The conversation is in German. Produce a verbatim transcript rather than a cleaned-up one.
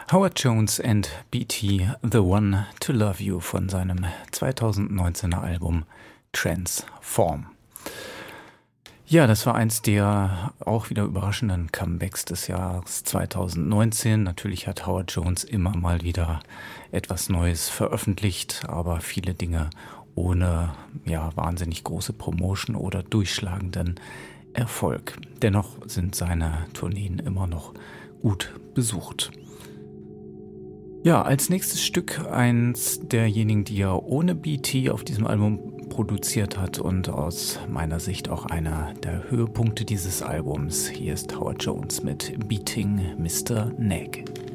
Howard Jones and B T, The One to Love You von seinem zweitausendneunzehner Album Transform. Ja, das war eins der auch wieder überraschenden Comebacks des Jahres zweitausendneunzehn. Natürlich hat Howard Jones immer mal wieder etwas Neues veröffentlicht, aber viele Dinge ohne ja, wahnsinnig große Promotion oder durchschlagenden Erfolg. Dennoch sind seine Tourneen immer noch gut besucht. Ja, als nächstes Stück eins derjenigen, die er ohne B T auf diesem Album produziert hat und aus meiner Sicht auch einer der Höhepunkte dieses Albums. Hier ist Howard Jones mit Beating Mister Nag.